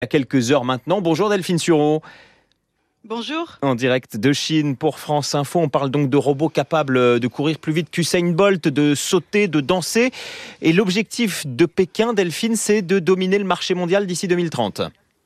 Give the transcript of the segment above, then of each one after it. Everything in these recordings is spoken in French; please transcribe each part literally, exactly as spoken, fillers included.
À quelques heures maintenant. Bonjour Delphine Sureau. Bonjour. En direct de Chine pour France Info, on parle donc de robots capables de courir plus vite qu'Usain Bolt, de sauter, de danser. Et l'objectif de Pékin, Delphine, c'est de dominer le marché mondial d'ici deux mille trente.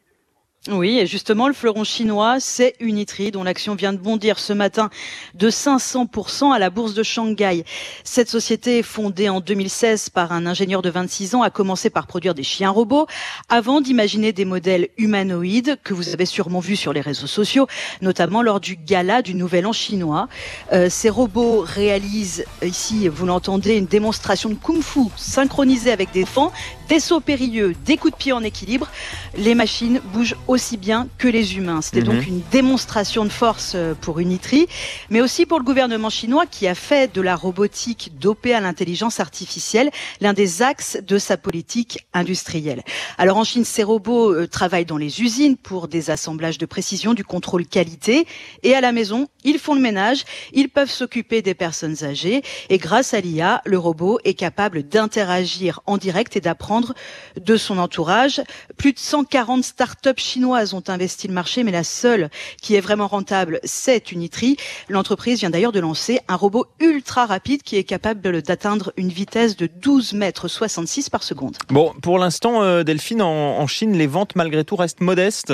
Oui, et justement, le fleuron chinois, c'est Unitree, dont l'action vient de bondir ce matin de cinq cents pour cent à la bourse de Shanghai. Cette société, fondée en deux mille seize par un ingénieur de vingt-six ans, a commencé par produire des chiens robots avant d'imaginer des modèles humanoïdes que vous avez sûrement vus sur les réseaux sociaux, notamment lors du gala du Nouvel An chinois. Euh, ces robots réalisent, ici, vous l'entendez, une démonstration de kung-fu synchronisée avec des fans, des sauts périlleux, des coups de pied en équilibre. Les machines bougent aussi bien que les humains. C'était mmh. donc une démonstration de force pour Unitree, mais aussi pour le gouvernement chinois qui a fait de la robotique dopée à l'intelligence artificielle l'un des axes de sa politique industrielle. Alors en Chine, ces robots euh, travaillent dans les usines pour des assemblages de précision, du contrôle qualité, et à la maison, ils font le ménage, ils peuvent s'occuper des personnes âgées, et grâce à l'I A, le robot est capable d'interagir en direct et d'apprendre de son entourage. Plus de cent quarante startups chinoises ont investi le marché, mais la seule qui est vraiment rentable, c'est Unitree. L'entreprise vient d'ailleurs de lancer un robot ultra rapide qui est capable d'atteindre une vitesse de douze mètres soixante-six par seconde. Bon, pour l'instant, euh, Delphine, en, en Chine, les ventes malgré tout restent modestes.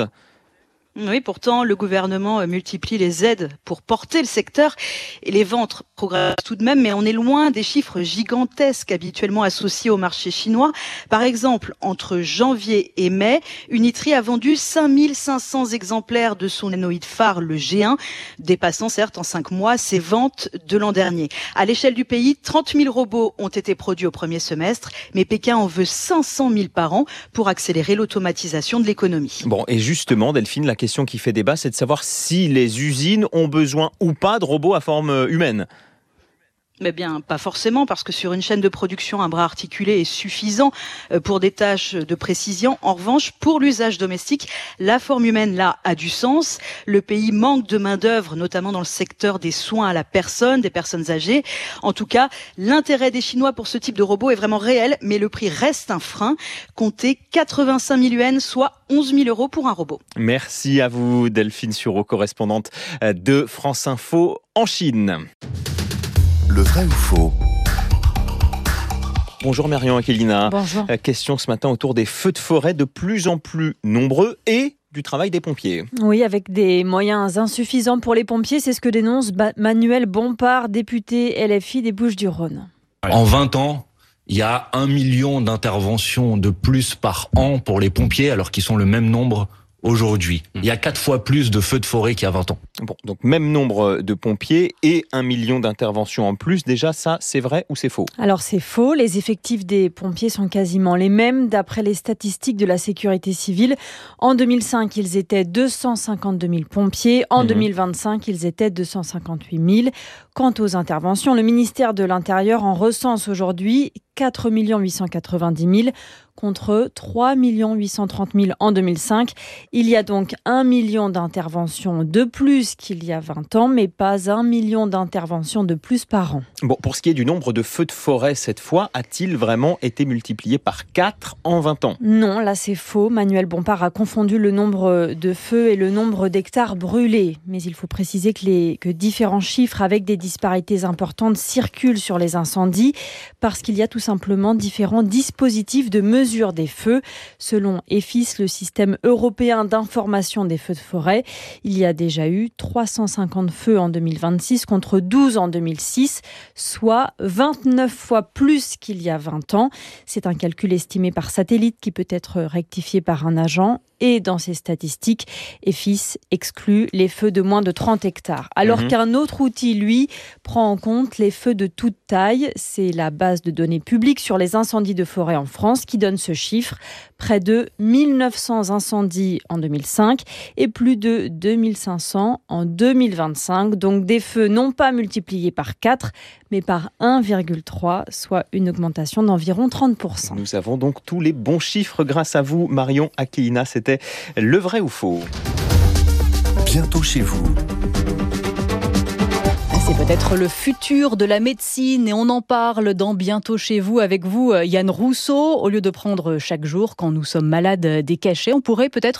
Oui, pourtant, le gouvernement multiplie les aides pour porter le secteur et les ventes progressent tout de même, mais on est loin des chiffres gigantesques habituellement associés au marché chinois. Par exemple, entre janvier et mai, Unitree a vendu cinq mille cinq cents exemplaires de son humanoïde phare, le G un, dépassant certes en cinq mois ses ventes de l'an dernier. À l'échelle du pays, trente mille robots ont été produits au premier semestre, mais Pékin en veut cinq cent mille par an pour accélérer l'automatisation de l'économie. Bon, et justement, Delphine, la question qui fait débat, c'est de savoir si les usines ont besoin ou pas de robots à forme humaine. Mais bien, pas forcément, parce que sur une chaîne de production, un bras articulé est suffisant pour des tâches de précision. En revanche, pour l'usage domestique, la forme humaine, là, a du sens. Le pays manque de main-d'œuvre, notamment dans le secteur des soins à la personne, des personnes âgées. En tout cas, l'intérêt des Chinois pour ce type de robot est vraiment réel, mais le prix reste un frein. Comptez quatre-vingt-cinq mille yuans, soit onze mille euros pour un robot. Merci à vous, Delphine Sureau, correspondante de France Info en Chine. Le vrai ou faux? Bonjour Marion Aquilina. Bonjour. Question ce matin autour des feux de forêt de plus en plus nombreux et du travail des pompiers. Oui, avec des moyens insuffisants pour les pompiers, c'est ce que dénonce Manuel Bompard, député L F I des Bouches-du-Rhône. En vingt ans, il y a un million d'interventions de plus par an pour les pompiers, alors qu'ils sont le même nombre aujourd'hui. Il y a quatre fois plus de feux de forêt qu'il y a vingt ans. Bon, donc même nombre de pompiers et un million d'interventions en plus. Déjà, ça, c'est vrai ou c'est faux? Alors, c'est faux. Les effectifs des pompiers sont quasiment les mêmes d'après les statistiques de la sécurité civile. En deux mille cinq, ils étaient deux cent cinquante-deux mille pompiers. En mmh. deux mille vingt-cinq, ils étaient deux cent cinquante-huit mille. Quant aux interventions, le ministère de l'Intérieur en recense aujourd'hui quatre millions huit cent quatre-vingt-dix mille contre trois millions huit cent trente mille en deux mille cinq. Il y a donc un million d'interventions de plus qu'il y a vingt ans, mais pas un million d'interventions de plus par an. Bon, pour ce qui est du nombre de feux de forêt cette fois, a-t-il vraiment été multiplié par quatre en vingt ans? Non, là c'est faux. Manuel Bompard a confondu le nombre de feux et le nombre d'hectares brûlés. Mais il faut préciser que, les, que différents chiffres avec des disparités importantes circulent sur les incendies parce qu'il y a tout simplement différents dispositifs de mesure des feux. Selon E F I S, le système européen d'information des feux de forêt, il y a déjà eu trois cent cinquante feux en deux mille vingt-six contre douze en deux mille six, soit vingt-neuf fois plus qu'il y a vingt ans. C'est un calcul estimé par satellite qui peut être rectifié par un agent. Et dans ces statistiques, E F I S exclut les feux de moins de trente hectares. Alors mmh. qu'un autre outil, lui, prend en compte les feux de toute taille. C'est la base de données publique sur les incendies de forêt en France qui donne ce chiffre. Près de mille neuf cents incendies en deux mille cinq et plus de deux mille cinq cents en deux mille vingt-cinq. Donc des feux non pas multipliés par quatre, mais par un virgule trois, soit une augmentation d'environ trente pour cent. Nous avons donc tous les bons chiffres grâce à vous, Marion Aquilina. C'était le vrai ou faux? Bientôt chez vous. C'est peut-être peut-être le futur de la médecine et on en parle dans Bientôt chez vous avec vous, Yann Rousseau. Au lieu de prendre chaque jour, quand nous sommes malades, des cachets, on pourrait peut-être